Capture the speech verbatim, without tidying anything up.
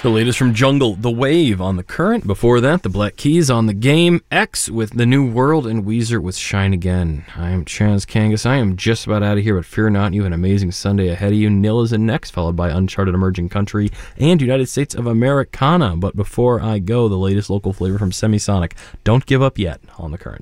The latest from Jungle, The Wave on The Current. Before that, The Black Keys on The Game, X with The New World, and Weezer with Shine Again. I am Chaz Kangas. I am just about out of here, but fear not, you have an amazing Sunday ahead of you. Nil is in next, followed by Uncharted Emerging Country and United States of Americana. But before I go, the latest local flavor from Semisonic. Don't give up yet on The Current.